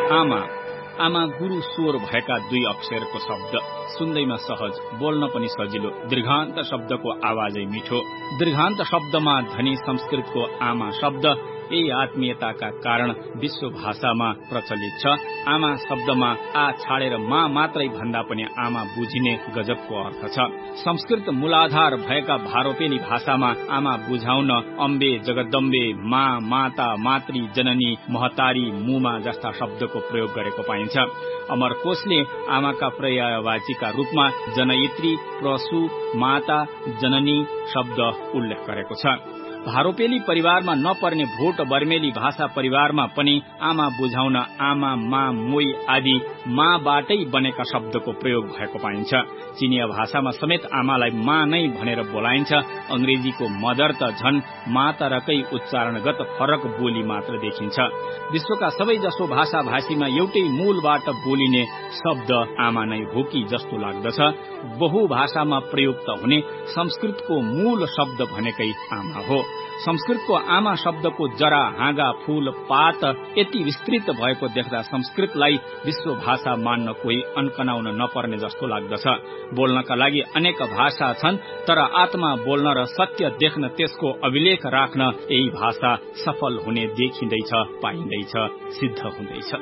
आमा गुरु स्वर भएका 2 अक्षरको शब्द, सुन्दैमा सहज, बोल्न पनि सजिलो। दीर्घान्त शब्दको आवाजै मिठो। दीर्घान्त शब्दमा धनी संस्कृतको आमा शब्द यही आत्मीयताका कारण विश्व भाषामा प्रचलित छ। आमा शब्दमा आ छाडेर मा मात्रै भन्दा पनि आमा बुझिने गजबको अर्थ छ। संस्कृत मूलाधार भएका भारोपेली भाषामा आमा बुझाउन अम्बे, जगदम्बे, मा, माता, मातृ, जननी, महतारी, मुमा जस्ता शब्दको प्रयोग गरेको पाइन्छ। अमरकोशले आमाका पर्यायवाचीका रूपमा जनयित्री, प्रसु, माता, जननी शब्द उल्लेख गरेको छ। भारोपेली परिवारमा नपर्ने भोट बर्मेली भाषा परिवारमा पनि आमा बुझाउन आमा, मा, मोई आदि माबाटै बनेका शब्दको प्रयोग भएको पाइन्छ। चिनिया भाषामा समेत आमालाई मा नै भनेर बोलाइन्छ। अंग्रेजीको मदर त झन मातरकै उच्चारणगत फरक बोली मात्र देखिन्छ। विश्वका सबैजसो भाषा भाषीमा एउटै मूलबाट बोलिने शब्द आमा नै हो कि जस्तो लाग्दछ। बहुभाषामा प्रयुक्त हुने संस्कृतको मूल शब्द भनेकै आमा हो। संस्कृतको आमा शब्दको जरा, हाँगा, फूल, पात यति विस्तृत भएको देख्दा संस्कृतलाई विश्व भाषा मान्न कोही अन्कनाउन नपर्ने जस्तो लाग्दछ। बोल्नका लागि अनेक भाषा छन्, तर आत्मा बोल्न र सत्य देख्न, त्यसको अभिलेख राख्न यही भाषा सफल हुने देखिँदैछ, पाइँदैछ, सिद्ध हुँदैछ।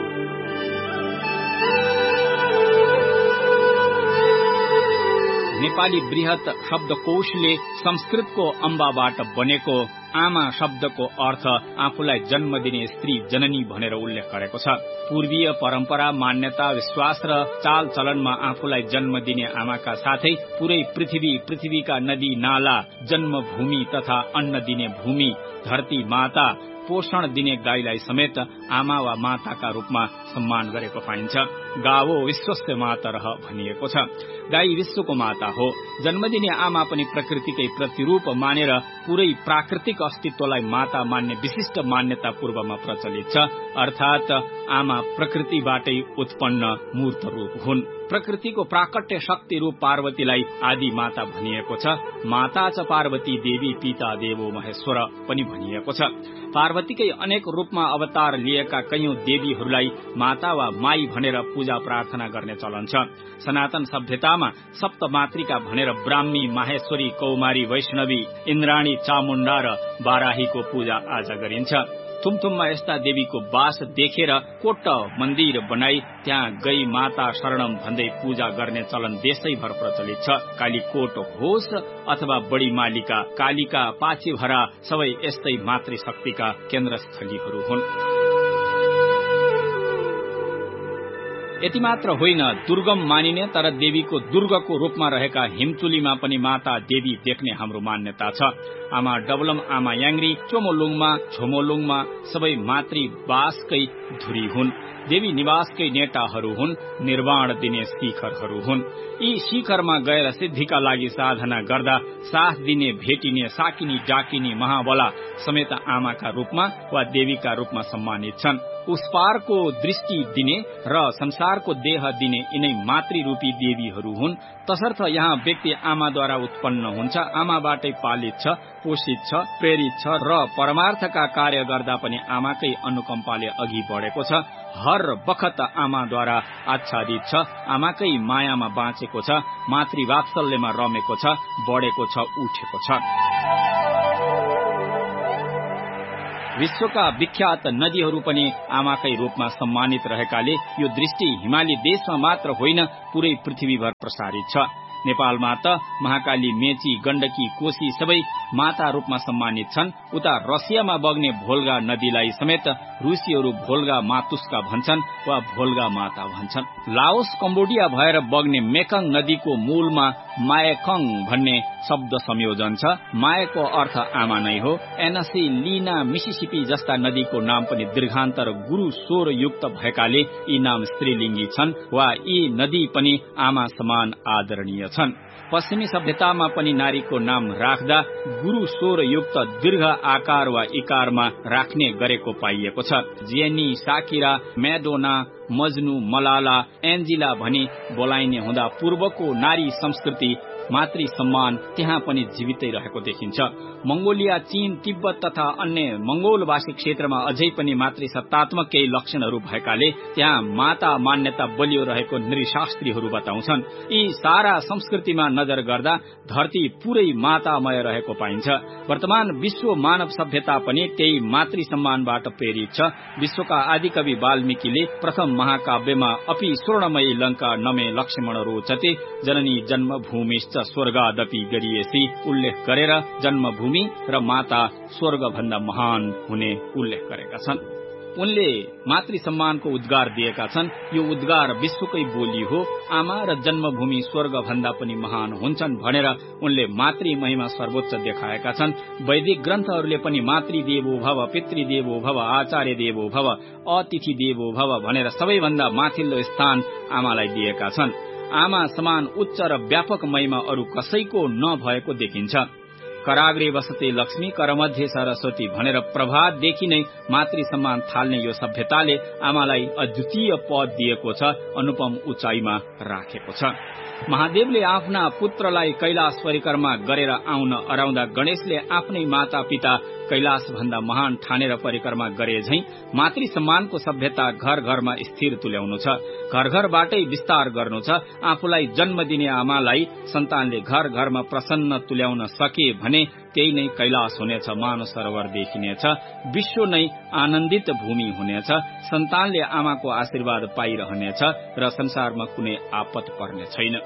नेपाली बृहत शब्दकोशले संस्कृतको अम्बाबाट बनेको आमा शब्दको अर्थ आफूलाई जन्म दिने स्त्री जननी भनेर उल्लेख गरेको छ। पूर्वीय परम्परा, मान्यता, विश्वास र चाल चलनमा आफूलाई जन्म दिने आमाका साथै पूरै पृथ्वीका नदी नाला, जन्मभूमि तथा अन्न दिने भूमि, धरती माता, पोषण दिने गाईलाई समेत आमा वा माताका रूपमा सम्मान गरेको पाइन्छ। गावो विश्वस्य मातरः भनिएको छ। गाई विश्वको माता हो। जन्म दिने आमा पनि प्रकृतिकै प्रतिरूप मानेर पूरै प्राकृतिक अस्तित्वलाई माता मान्ने विशिष्ट मान्यता पूर्वमा प्रचलित छ। अर्थात आमा प्रकृतिबाटै उत्पन्न मूर्त रूप हुन्। प्रकृतिको प्राकट्य शक्ति रूप पार्वतीलाई आदि माता भनिएको छ। माता च पार्वती देवी पिता देवो महेश्वर पनि भनिएको छ। पार्वतीकै अनेक रूपमा अवतार लिएका कैयौं देवीहरूलाई माता वा माई भनेर पूजा प्रार्थना गर्ने चलन छ। सनातन सभ्यतामा सप्तमातृका भनेर ब्राह्मी, माहेश्वरी, कौमारी, वैष्णवी, इन्द्राणी, चामुण्डा र बाराहीको पूजा आजा गरिन्छ। थुमथुममा यस्ता देवीको बास देखेर कोट मन्दिर बनाई त्यहाँ गई माता शरणम भन्दै पूजा गर्ने चलन देशैभर प्रचलित छ। कालीकोट होस् अथवा बड़ी मालिका, कालिका, पाचीभरा सबै यस्तै मातृशक्तिका केन्द्रस्थलीहरू हुन्। यति मात्र होइन, दुर्गम मानिने तर देवीको दुर्गको रूपमा रहेका हिमचुलीमा पनि माता देवी देख्ने हाम्रो मान्यता छ। आमा डबलम, आमा याङ्री, चोमोलुङमा, झोमोलुङमा सबै मातृवासकै धुरी हुन्। देवी निवासकै नेटाहरू हुन्, निर्वाण दिने शिखरहरू हुन्। यी शिखरमा गएर सिद्धिका लागि साधना गर्दा साथ दिने, भेटिने, साकिनी, डाकिनी, महाबला समेत आमाका रूपमा वा देवीका रूपमा सम्मानित छन्। उस पारको दृष्टि दिने र संसारको देह दिने यिनै मातृरूपी देवीहरू हुन्। तसर्थ यहाँ व्यक्ति आमाद्वारा उत्पन्न हुन्छ, आमाबाटै पालित छ, पोषित छ, प्रेरित छ र परमार्थका कार्य गर्दा पनि आमाकै अनुकम्पाले अघि बढेको छ। हर बखत आमाद्वारा आच्छादित छ, आमाकै मायामा बाँचेको छ, मातृवात्सल्यमा रमेको छ, बढेको छ, उठेको छ। विश्वका विख्यात नदीहरू पनि आमाकै रूपमा सम्मानित रहेकाले यो दृष्टि हिमाली देशमा मात्र होइन, पूरै पृथ्वीभर प्रसारित छ। नेपालमा त महाकाली, मेची, गण्डकी, कोशी सबै माता रूपमा सम्मानित छन्। उता रसियामा बग्ने भोल्गा नदीलाई समेत रुसीहरू भोल्गा मातुस्का भन्छन् वा भोल्गा माता भन्छन्। लाओस, कम्बोडिया भएर बग्ने मेकङ नदीको मूलमा मायकङ भन्ने शब्द संयोजन छ। मायको अर्थ आमा नै हो। एनसी, लीना, मिसिसिपी जस्ता नदीको नाम पनि दीर्घान्त र गुरु स्वर युक्त भएकाले यी नाम स्त्रीलिङ्गी छन् वा यी नदी पनि आमा समान आदरणीय छन्। पश्चिमी सभ्यतामा पनि नारीको नाम राख्दा गुरु स्वर युक्त दीर्घ आकार वा इकारमा राख्ने गरेको पाइएको छ। Jenny, साकिरा, Madonna, Majnu, Malala, Angela भनी बोलाइने हुँदा पूर्वको नारी संस्कृति मातृ सम्मान त्यहाँ पनि जीवितै रहेको देखिन्छ। मंगोलिया, चीन, तिब्बत तथा अन्य मंगोलवासी क्षेत्रमा अझै पनि मातृसत्तात्मक केही लक्षणहरू भएकाले त्यहाँ माता मान्यता बलियो रहेको नृशास्त्रीहरू बताउँछन्। यी सारा संस्कृतिमा नजर गर्दा धरती पूरै मातामय रहेको पाइन्छ। वर्तमान विश्व मानव सभ्यता पनि त्यही मातृ सम्मानबाट प्रेरित छ। विश्वका आदिकवि वाल्मीकिले प्रथम महाकाव्यमा अपि स्वर्णमयी लंका नमे लक्ष्मण रोचते जननी जन्मभूमिश्च स्वर्गादपि गरिएसी उल्लेख गरेर जन्मभूमि र माता स्वर्ग भन्दा महान हुने उल्लेख गरेका छन्। उनले मातृ सम्मानको उद्गार दिएका छन्। यो उद्गार विश्वकै बोली हो। आमा र जन्मभूमि स्वर्ग भन्दा पनि महान हुन्छन् भनेर उनले मातृ महिमा सर्वोच्च देखाएका छन्। वैदिक ग्रन्थहरूले पनि मातृ देवो भव, पितृ देवो भव, आचार्य देवो भव, अतिथि देवो भव भनेर सबैभन्दा माथिल्लो स्थान आमालाई दिएका छन्। आमा समान उच्च र व्यापक महिमा अरू कसैको नभएको देखिन्छ। कराग्रे वसते लक्ष्मी करमध्ये सरस्वती भनेर प्रभातदेखि नै मातृ सम्मान थाल्ने यो सभ्यताले आमालाई अद्वितीय पद दिएको छ, अनुपम उचाइमा राखेको छ। महादेवले आफ्ना पुत्रलाई कैलाश परिक्रमा गरेर आउन अराउँदा गणेशले आफ्नै माता पिता कैलाश भन्दा महान ठानेर परिक्रमा गरे झै मातृ सम्मानको सभ्यता घर घरमा स्थिर तुल्याउनु छ, घर घरबाटै विस्तार गर्नु छ। आफूलाई जन्म दिने आमालाई सन्तानले घर घरमा प्रसन्न तुल्याउन सके भने त्यही नै कैलाश हुनेछ, मानव सरोवर देखिनेछ, विश्व नै आनन्दित भूमि हुनेछ। सन्तानले आमाको आशीर्वाद पाइरहनेछ र संसारमा कुनै आपत पर्ने छैन।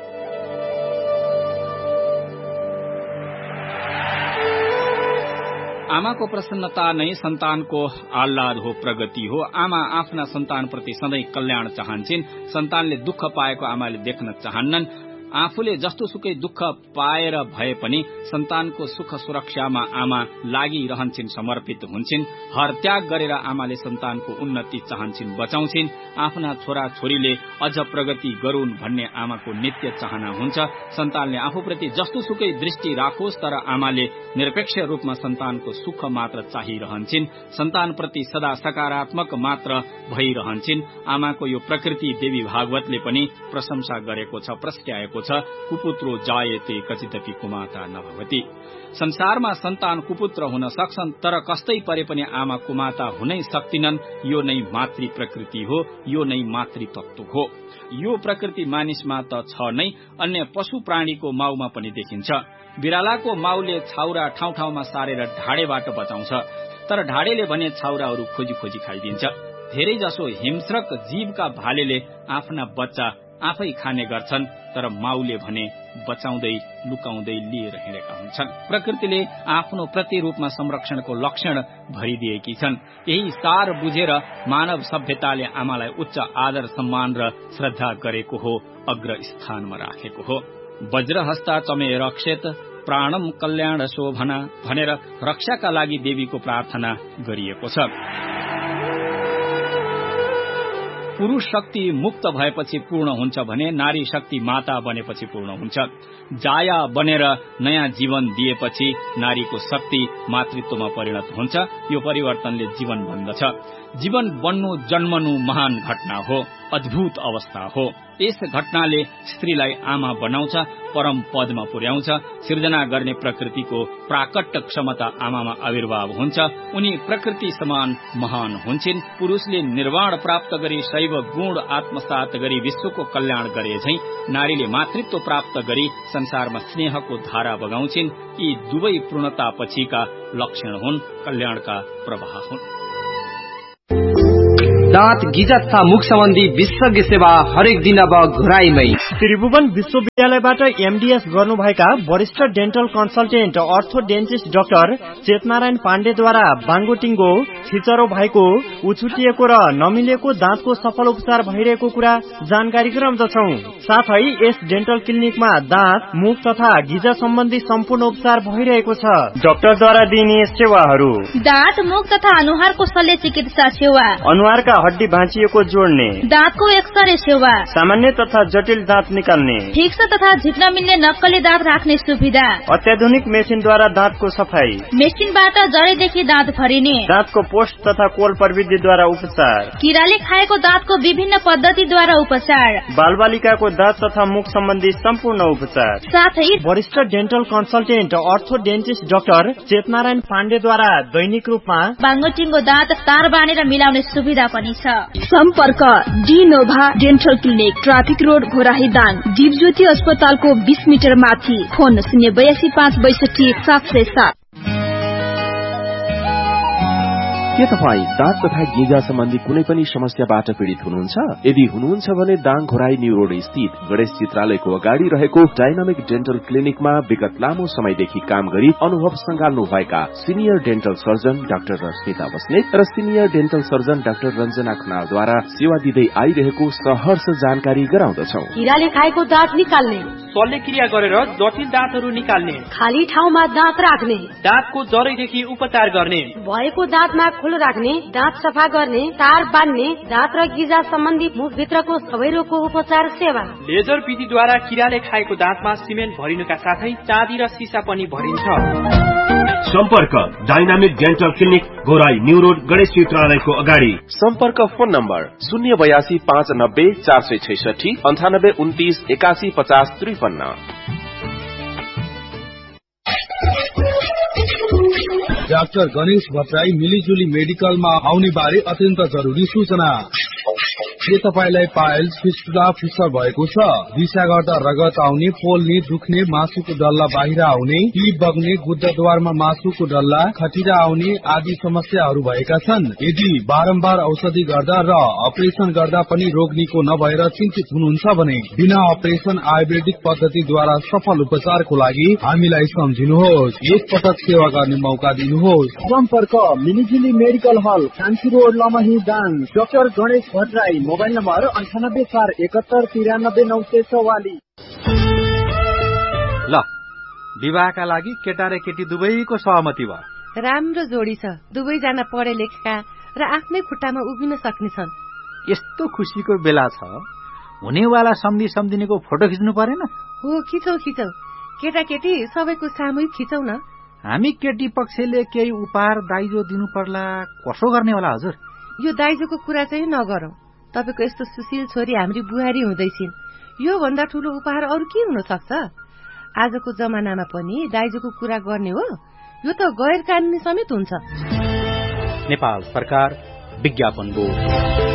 आमाको प्रसन्नता नै सन्तानको आह्लाद हो, प्रगति हो। आमा आफ्ना सन्तानप्रति सधैँ कल्याण चाहन्छन्। सन्तानले दुःख पाएको आमाले देख्न चाहन्नन्। आफूले जस्तोसुकै दुःख पाएर भए पनि सन्तानको सुख सुरक्षामा आमा लागिरहन्छन्, समर्पित हुन्छन्। हर त्याग गरेर आमाले सन्तानको उन्नति चाहन्छन्, बचाउँछिन्। आफ्ना छोरा छोरीले अझ प्रगति गरून् भन्ने आमाको नित्य चाहना हुन्छ। सन्तानले आफूप्रति जस्तोसुकै दृष्टि राखोस् तर आमाले निरपेक्ष रूपमा सन्तानको सुख मात्र चाहिरहन्छन्, सन्तानप्रति सदा सकारात्मक मात्र भइरहन्छन्। आमाको यो प्रकृति देवी भागवतले पनि प्रशंसा गरेको छ, प्रस्ट्याएको छ। कुपुत्रो जायते कचिदपि कुमाता नभवति। संसारमा सन्तान कुपुत्र हुन सक्छन् तर कस्तै परे पनि आमा कुमाता हुनै सक्दिनन्। यो नै मातृ प्रकृति हो, यो नै मातृतत्व हो। यो प्रकृति मानिसमा त छ नै, अन्य पशु प्राणीको माउमा पनि देखिन्छ। बिरालाको माउले छाउरा ठाउँ ठाउँमा सारेर ढाडेबाट बचाउँछ, तर ढाडेले भने छाउराहरू खोजी खोजी खाइदिन्छ। धेरै जसो हिंस्रक जीवका भालेले आफ्ना बच्चा आफै खाने गर्छन् तर माउले भने बचाउँदै लुकाउँदै लिएर हिँडेका हुन्छन्। प्रकृतिले आफ्नो प्रतिरूपमा संरक्षणको लक्षण भरिदिएकी छन्। यही सार बुझेर मानव सभ्यताले आमालाई उच्च आदर सम्मान र श्रद्धा गरेको हो, अग्र स्थानमा राखेको हो। वज्रहस्ता चमे रक्षेत प्राणम कल्याण शोभना भनेर रक्षाका लागि देवीको प्रार्थना गरिएको छ। पुरुष शक्ति मुक्त भएपछि पूर्ण हुन्छ भने नारी शक्ति माता बनेपछि पूर्ण हुन्छ। जाया बनेर नयाँ जीवन दिएपछि नारीको शक्ति मातृत्वमा परिणत हुन्छ। यो परिवर्तनले जीवन बन्दछ। जीवन बन्नु जन्मनु महान घटना हो, अद्भुत अवस्था हो। यस घटनाले स्त्रीलाई आमा बनाउँछ, परम पदमा पुर्याउँछ। सिर्जना गर्ने प्रकृतिको प्राकट्य क्षमता आमामा आविर्भाव हुन्छ। उनी प्रकृति समान महान हुन्छन्। पुरुषले निर्वाण प्राप्त गरी शैव गुण आत्मसात गरी विश्वको कल्याण गरे झै नारीले मातृत्व प्राप्त गरी संसारमा स्नेहको धारा बगाउँछिन्। यी दुवै पूर्णतापछिका लक्षण हुन्, कल्याणका प्रवाह हुन्। दाँत गिजा तथा मुख सम्बन्धी विशेषज्ञ सेवा हरेक दिन अब घराइमै। त्रिभुवन विश्वविद्यालयबाट एमडीएस गर्नुभएका वरिष्ठ डेन्टल कन्सल्टेन्ट अर्थोडेन्टिस्ट डाक्टर चेतनारायण पाण्डेद्वारा बाङ्गोटिङ्गो छिचरो भएको, उछुटिएको र नमिलेको दाँतको सफल उपचार भइरहेको कुरा जानकारी गराउँदछौं। साथै यस डेन्टल क्लिनिकमा दाँत, मुख तथा गिजा सम्बन्धी सम्पूर्ण उपचार भइरहेको छ। डाक्टरद्वारा दिइने सेवाहरू: दाँत, मुख तथा अनुहारको शल्य चिकित्सा सेवा, अनुहारका हड्डी भाँचिएको जोड्ने, दाँतको एक्सरे सेवा, सामान्य तथा जटिल दाँत निकाल्ने, ठिक छ तथा झिक्न मिल्ने नक्कली दाँत राख्ने सुविधा, अत्याधुनिक मेसिनद्वारा दाँतको सफाई, मेसिनबाट जडैदेखि दाँत भरिने, दाँतको पोस्ट तथा कोल प्रविधिद्वारा उपचार, किराले खाएको दाँतको विभिन्न पद्धतिद्वारा उपचार, बालबालिकाको दाँत तथा मुख सम्बन्धी सम्पूर्ण उपचार, साथै वरिष्ठ डेन्टल कन्सल्टेन्ट अर्थोडेन्टिस्ट डाक्टर चेतनारायण पाण्डेद्वारा दैनिक रूपमा बाङ्गोटिङ्गो दाँत तार बाँधेर मिलाउने सुविधा पनि छ। सम्पर्क डिनोभा dental clinic, traffic road, Ghorahi Dang, Deepjyoti अस्पतालको 20 मिटर माथि। फोन 082 562 707। के तपाईँ दाँत तथा गिजा सम्बन्धी कुनै पनि समस्याबाट पीड़ित हुनुहुन्छ? यदि हुनुहुन्छ भने दाङ घोराई न्यू रोड स्थित गणेश चित्रालयको अगाडि रहेको डाइनामिक डेन्टल क्लिनिकमा विगत लामो समयदेखि काम गरी अनुभव संगाल्नु भएका senior dental surgeon doctor Rashmita Basnet र senior dental surgeon doctor Ranjana खनालद्वारा सेवा दिँदै आइरहेको सहर्ष जानकारी गराउँदछौ। किराले खाएको दाँत निकाल्ने, शल्यक्रिया गरेर जटिल दाँतहरू निकाल्ने, खाली ठाउँमा दाँत राख्ने, दाँतको जरैदेखि उपचार गर्ने, भएको दाँतमा खोल राख्ने, दाँत सफा गर्ने, तार बान्ने, दाँत र गिजा सम्बन्धी मुखभित्रको सबै रोगको उपचार सेवा, लेजर विधिद्वारा किराले खाएको दाँतमा सिमेन्ट भरिनुका साथै चाँदी र सिसा पनि भरिन्छ। सम्पर्क dynamic dental clinic, Ghorahi new road, Ganesh चित्रालयको अगाडि। सम्पर्क phone number 082 590 466 98 29 81 50 53। Doctor Ganesh Bhattarai मिलिजुली मेडिकलमा आउने बारे अत्यन्त जरुरी सूचना। के तपाईलाई पाइल्स, फिस्टुला, फिसर भएको छ? दिशा गर्दा रगत आउने, पोल्ने, दुख्ने, मासुको डल्ला बाहिर आउने, पी बग्ने, गुद्दाद्वारमा मासुको डल्ला, खटिरा आउने आदि समस्याहरू भएका छन्? यदि बारम्बार औषधि गर्दा र अपरेसन गर्दा पनि रोग निको नभएर चिन्तित हुनुहुन्छ भने बिना अपरेसन आयुर्वेदिक पद्धतिद्वारा सफल उपचारको लागि हामीलाई सम्झिनुहोस्। एक पटक सेवा गर्ने मौका दिनुहोस्। सम्पर्क मिलिजुली मेडिकल हल, शान्ति road, Lamhi, Dang. Doctor Ganesh Bhattarai, mobile number 98 471 93 944। ल, विवाहका लागि केटा र केटी दुवैको सहमति भयो। राम्रो जोडी छ, दुवैजना पढे लेखेका र आफ्नै खुट्टामा उभिन सक्ने छन्। यस्तो खुसीको बेला छ, हुनेवाला सम्धिनेको फोटो खिच्नु परेन? हो, खिचौ खिचौ, केटाकेटी सबैको सामूहिक खिचौ न। हामी केटी पक्षले केही उपहार दाइजो दिनु पर्ला, कसो गर्ने होला हजुर? यो दाइजोको कुरा चाहिँ नगरौं। तपाईको यस्तो सुशील छोरी हाम्री बुहारी हुँदैछिन्, यो भन्दा ठूलो उपहार अरु के हुन सक्छ? आजको जमानामा पनि दाइजोको कुरा गर्ने हो, यो त गैर कानूनी समेत हुन्छ। नेपाल सरकार विज्ञापन बोर्ड।